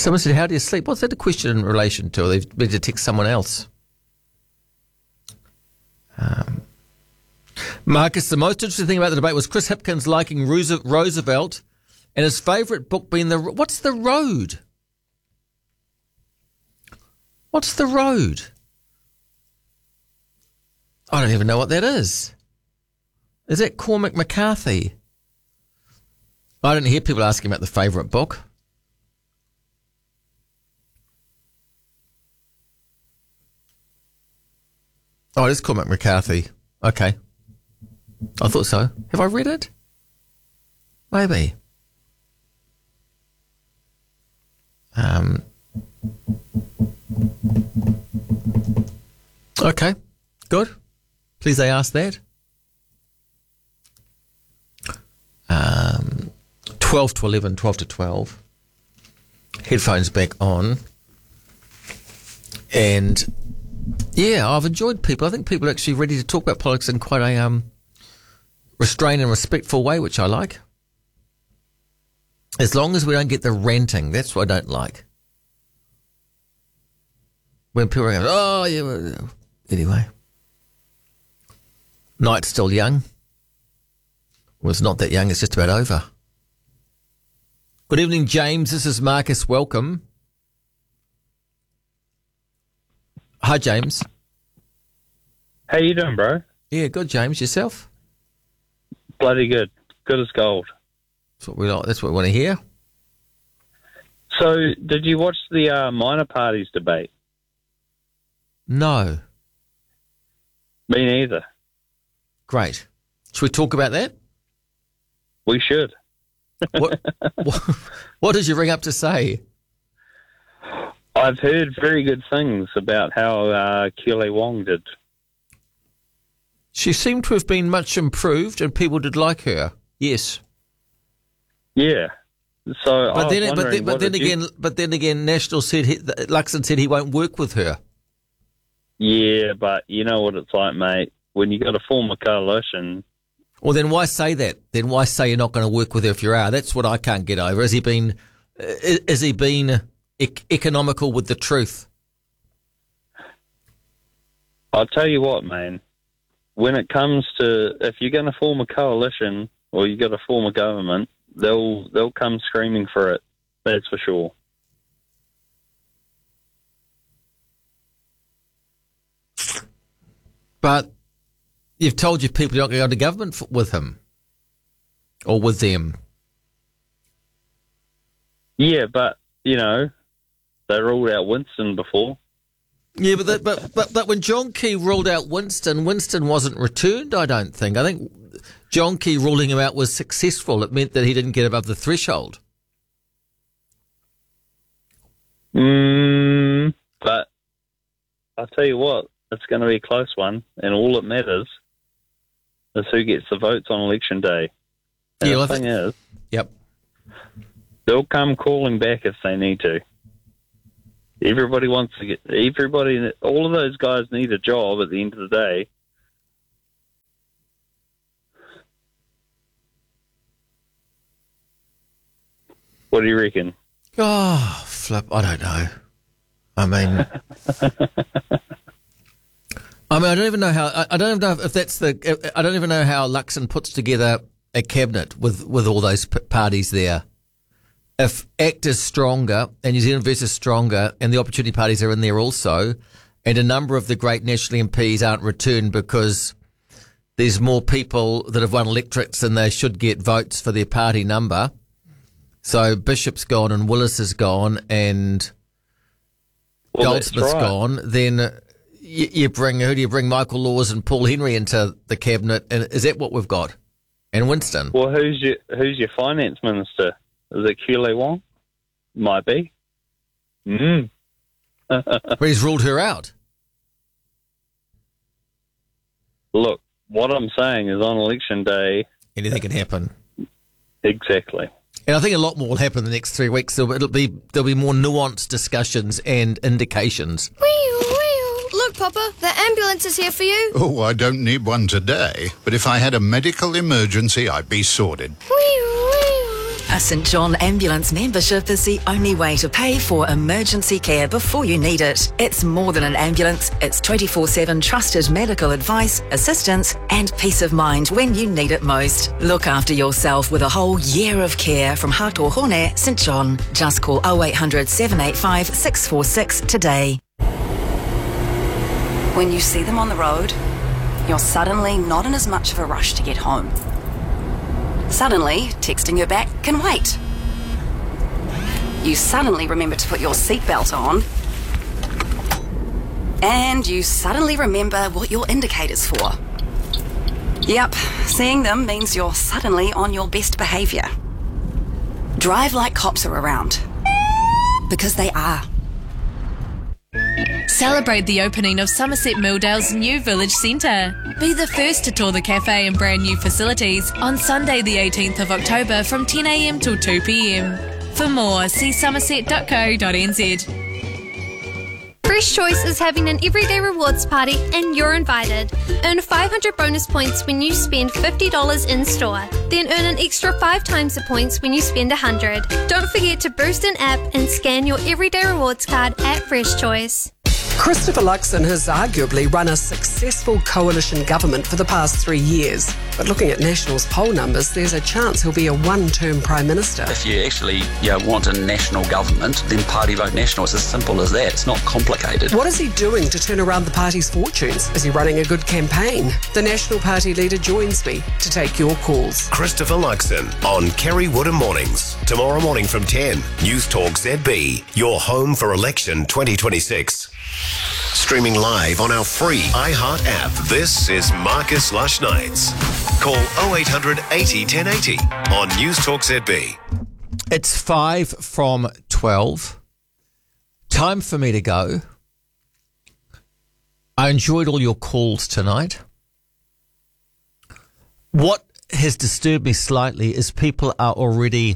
Someone said, how do you sleep? What's that a question in relation to? They've been to text someone else. Marcus, the most interesting thing about the debate was Chris Hipkins liking Roosevelt and his favourite book being What's The Road? What's The Road? I don't even know what that is. Is that Cormac McCarthy? I didn't hear people asking about the favourite book. Oh, it is Cormac McCarthy. Okay. I thought so. Have I read it? Maybe. Okay. Good. Please they ask that. 12 to 11, 12 to 12. Headphones back on. And, yeah, I've enjoyed people. I think people are actually ready to talk about politics in quite a restrained and respectful way, which I like. As long as we don't get the ranting, that's what I don't like. When people are going, oh, yeah. Anyway. Night's still young. Well, it's not that young, it's just about over. Good evening, James. This is Marcus. Welcome. Hi, James. How you doing, bro? Yeah, good, James. Yourself? Bloody good. Good as gold. That's what we like. That's what we want to hear. So, did you watch the minor parties debate? No. Me neither. Great. Should we talk about that? We should. What did you ring up to say? I've heard very good things about how Keely Wong did. She seemed to have been much improved, and people did like her. Yes. Yeah. So, but then again, National said Luxon said he won't work with her. Yeah, but you know what it's like, mate. When you got to form a coalition. Well, then why say that? Then why say you're not going to work with her if you are? That's what I can't get over. Has he been economical with the truth? I'll tell you what, man. When it comes to, if you're going to form a coalition or you got to form a government, they'll come screaming for it. That's for sure. But you've told your people you're not going to go into government with him or with them. Yeah, but you know, they ruled out Winston before. Yeah, but when John Key ruled out Winston wasn't returned, I don't think. I think John Key ruling him out was successful. It meant that he didn't get above the threshold. But I'll tell you what, it's going to be a close one, and all that matters is who gets the votes on election day. And yeah, the thing is, yep, they'll come calling back if they need to. Everybody wants to all of those guys need a job at the end of the day. What do you reckon? Oh, flip, I don't know. I mean, I don't even know how. I don't even know if that's the. I don't even know how Luxon puts together a cabinet with all those parties there. If ACT is stronger and New Zealand First is stronger and the Opportunity Parties are in there also, and a number of the great national MPs aren't returned because there's more people that have won electorates than they should get votes for their party number. So Bishop's gone and Willis is gone and Goldsmith's gone. Then you bring, who do you bring? Michael Laws and Paul Henry into the cabinet, and is that what we've got? And Winston. Well, who's your finance minister? Is it Keely Wong? Might be. But he's ruled her out. Look, what I'm saying is on election day... anything can happen. Exactly. And I think a lot more will happen in the next 3 weeks. So there'll be more nuanced discussions and indications. Look, Papa, the ambulance is here for you. Oh, I don't need one today. But if I had a medical emergency, I'd be sorted. A St John Ambulance membership is the only way to pay for emergency care before you need it. It's more than an ambulance. It's 24/7 trusted medical advice, assistance and peace of mind when you need it most. Look after yourself with a whole year of care from Hatohone St John. Just call 0800 785 646 today. When you see them on the road, you're suddenly not in as much of a rush to get home. Suddenly, texting her back can wait. You suddenly remember to put your seatbelt on. And you suddenly remember what your indicator's for. Yep, seeing them means you're suddenly on your best behaviour. Drive like cops are around. Because they are. Celebrate the opening of Somerset Milldale's new village centre. Be the first to tour the cafe and brand new facilities on Sunday the 18th of October from 10 a.m. till 2 p.m. For more, see somerset.co.nz. Fresh Choice is having an everyday rewards party and you're invited. Earn 500 bonus points when you spend $50 in store. Then earn an extra 5 times the points when you spend 100. Don't forget to boost an app and scan your everyday rewards card at Fresh Choice. Christopher Luxon has arguably run a successful coalition government for the past 3 years. But looking at National's poll numbers, there's a chance he'll be a one-term Prime Minister. If you actually want a national government, then party vote National. It's as simple as that. It's not complicated. What is he doing to turn around the party's fortunes? Is he running a good campaign? The National Party leader joins me to take your calls. Christopher Luxon on Kerry Woodham Mornings. Tomorrow morning from 10. News Talk ZB. Your home for election 2026. Streaming live on our free iHeart app. This is Marcus Lush Nights. Call 0800 80 1080 on News Talk ZB. It's 5 from 12. Time for me to go. I enjoyed all your calls tonight. What has disturbed me slightly is people are already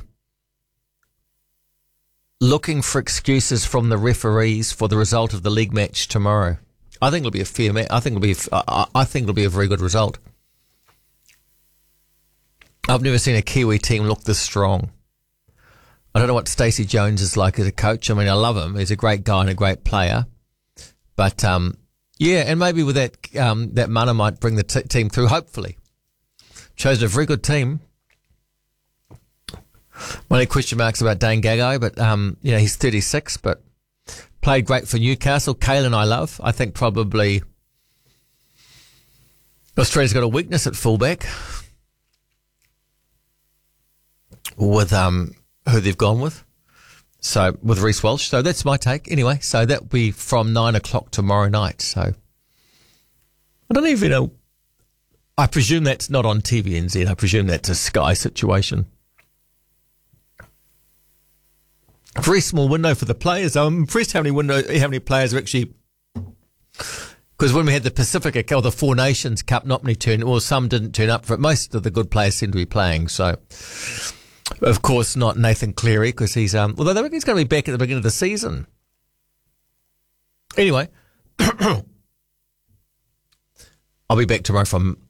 looking for excuses from the referees for the result of the league match tomorrow. I think it'll be a fair match. I think it'll be a very good result. I've never seen a Kiwi team look this strong. I don't know what Stacey Jones is like as a coach. I mean, I love him. He's a great guy and a great player. But, yeah, and maybe with that, that mana might bring the team through, hopefully. Chosen a very good team. My only question marks about Dane Gagai, but, he's 36, but played great for Newcastle. Kalen I love. I think probably Australia's got a weakness at fullback with who they've gone with. So, with Reece Walsh. So that's my take. Anyway, so that'll be from 9 o'clock tomorrow night. So, I don't even know. I presume that's not on TVNZ. I presume that's a Sky situation. Very small window for the players. I'm impressed how many players are actually, because when we had the Pacific or the Four Nations Cup, not many some didn't turn up for it. Most of the good players seem to be playing. So, of course, not Nathan Cleary because he's, although they reckon he's going to be back at the beginning of the season. Anyway, I'll be back tomorrow from